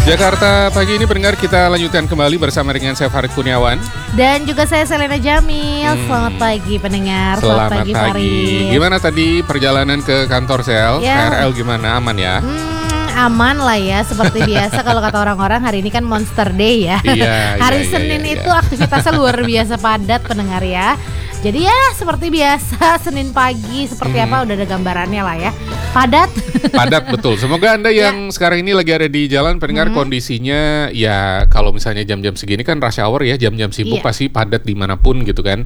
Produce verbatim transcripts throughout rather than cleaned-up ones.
Jakarta pagi ini pendengar, kita lanjutkan kembali bersama dengan saya Farid Kurniawan. Dan juga saya Selena Jamil. hmm. Selamat pagi pendengar. Selamat, Selamat pagi, pagi. Farid. Gimana tadi perjalanan ke kantor Sel? Ya. K R L gimana? Aman ya? Hmm, aman lah ya. Seperti biasa kalau kata orang-orang, hari ini kan Monster Day ya. Iya, Hari iya, Senin iya, iya. itu aktivitasnya luar biasa padat pendengar ya. Jadi ya seperti biasa Senin pagi seperti Hmm. apa udah ada gambarannya lah ya. Padat. Padat betul. Semoga Anda yang Ya. sekarang ini lagi ada di jalan pendengar, Hmm. kondisinya ya kalau misalnya jam-jam segini kan rush hour ya, jam-jam sibuk Iya. pasti padat dimanapun gitu kan.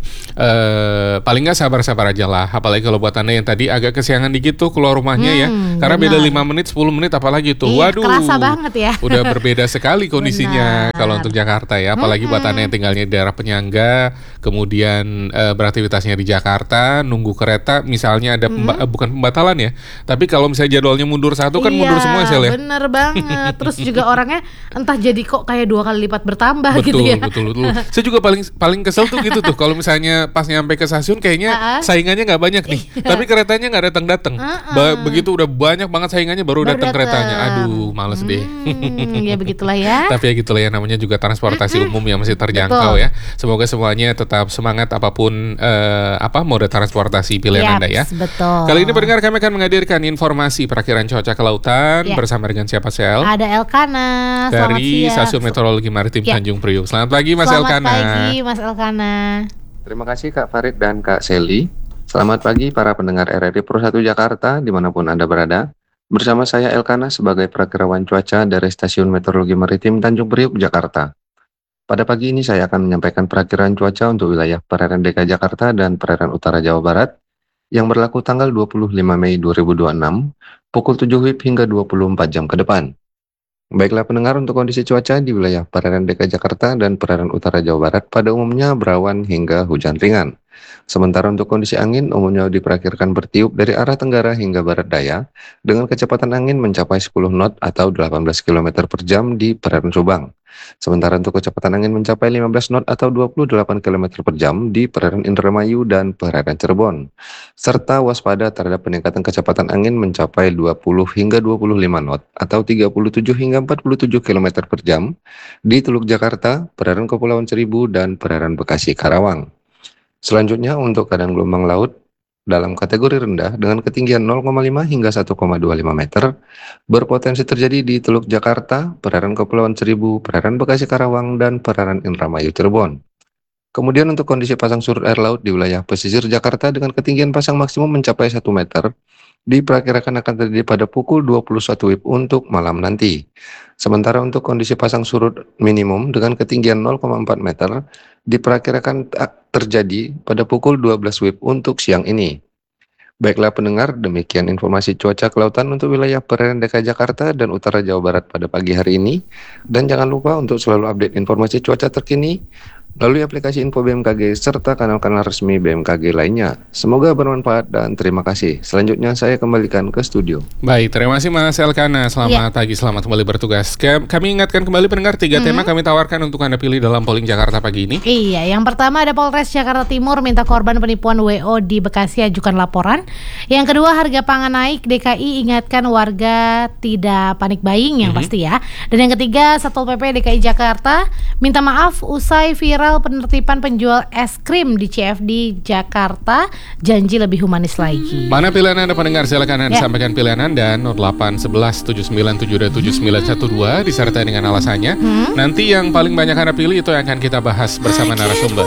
Eh, paling nggak sabar-sabar aja lah. Apalagi kalau buat Anda yang tadi agak kesiangan dikit tuh keluar rumahnya ya. Hmm, Karena beda benar. lima menit, sepuluh menit apalagi tuh. Iya, Waduh. kerasa banget ya. Udah berbeda sekali kondisinya Benar. kalau untuk Jakarta ya. Apalagi buat Mm-mm. Anda yang tinggalnya di daerah penyangga, kemudian eh, beraktivitasnya di Jakarta, nunggu kereta misalnya ada pemba- eh, bukan pembatalan ya. Tapi kalau misalnya jadwalnya mundur satu kan mundur semua Sel ya. Iya, bener banget. Terus juga orangnya entah jadi kok kayak dua kali lipat bertambah gitu Betul, ya. betul, betul. Saya juga paling paling kesel tuh gitu tuh. Kalau misalnya pas nyampe ke stasiun kayaknya Ah. saingannya nggak banyak nih, tapi keretanya nggak datang-datang. Ah, Ba- ah. begitu udah banyak banget saingannya baru, Baru datang dateng. keretanya. Aduh, males deh. Hmm, ya begitulah ya. Tapi ya gitulah ya, namanya juga transportasi umum yang masih terjangkau Betul. ya. Semoga semuanya tetap semangat apapun eh, apa mode transportasi pilihan Yaps, Anda ya. betul. Kali ini pendengar kami akan menghadirkan informasi perakiran cuaca ke lautan Ya. bersama dengan siapa Sel? Ada Elkana. Selamat Dari siang. Stasiun Meteorologi Maritim Ya. Tanjung Priuk. Selamat pagi Mas Selamat Elkana. pagi Mas Elkana. Terima kasih Kak Farid dan Kak Seli. Selamat pagi para pendengar R R I Pro satu Jakarta dimanapun Anda berada. Bersama saya Elkana sebagai perakirawan cuaca dari Stasiun Meteorologi Maritim Tanjung Priuk, Jakarta. Pada pagi ini saya akan menyampaikan perakiraan cuaca untuk wilayah perairan D K I Jakarta dan perairan utara Jawa Barat yang berlaku tanggal dua puluh lima Mei dua ribu dua puluh enam pukul tujuh W I B hingga dua puluh empat jam ke depan. Baiklah pendengar, untuk kondisi cuaca di wilayah perairan D K I Jakarta dan perairan utara Jawa Barat pada umumnya berawan hingga hujan ringan. Sementara untuk kondisi angin umumnya diperkirakan bertiup dari arah tenggara hingga barat daya dengan kecepatan angin mencapai sepuluh knot atau delapan belas kilometer per jam di perairan Subang. Sementara untuk kecepatan angin mencapai lima belas knot atau dua puluh delapan kilometer per jam di perairan Indramayu dan perairan Cirebon. Serta waspada terhadap peningkatan kecepatan angin mencapai dua puluh hingga dua puluh lima knot atau tiga puluh tujuh hingga empat puluh tujuh kilometer per jam di Teluk Jakarta, perairan Kepulauan Seribu dan perairan Bekasi Karawang. Selanjutnya untuk keadaan gelombang laut dalam kategori rendah dengan ketinggian nol koma lima hingga satu koma dua lima meter berpotensi terjadi di Teluk Jakarta, perairan Kepulauan Seribu, perairan Bekasi Karawang dan perairan Indramayu Cirebon. Kemudian untuk kondisi pasang surut air laut di wilayah pesisir Jakarta dengan ketinggian pasang maksimum mencapai satu meter diperkirakan akan terjadi pada pukul dua puluh satu W I B untuk malam nanti. Sementara untuk kondisi pasang surut minimum dengan ketinggian nol koma empat meter diperkirakan terjadi pada pukul dua belas W I B untuk siang ini. Baiklah pendengar, demikian informasi cuaca kelautan untuk wilayah perairan D K I Jakarta dan utara Jawa Barat pada pagi hari ini. Dan jangan lupa untuk selalu update informasi cuaca terkini melalui aplikasi Info B M K G serta kanal-kanal resmi B M K G lainnya. Semoga bermanfaat dan terima kasih. Selanjutnya saya kembalikan ke studio. Baik, terima kasih Mas Elkana. Selamat pagi, selamat kembali bertugas. Ke- Kami ingatkan kembali pendengar, tiga tema kami tawarkan untuk Anda pilih dalam polling Jakarta pagi ini. Iya, yang pertama ada Polres Jakarta Timur minta korban penipuan W O di Bekasi ajukan laporan. Yang kedua, harga pangan naik, D K I ingatkan warga tidak panik buying yang pasti ya. Dan yang ketiga, Satpol P P D K I Jakarta minta maaf usai viral penertiban penjual es krim di C F D Jakarta, janji lebih humanis lagi. Mana pilihan Anda pendengar? Silakan Anda Ya. sampaikan pilihan Anda nol delapan satu satu tujuh sembilan tujuh dua tujuh sembilan satu dua disertai dengan alasannya. Nanti yang paling banyak Anda pilih itu yang akan kita bahas bersama narasumber.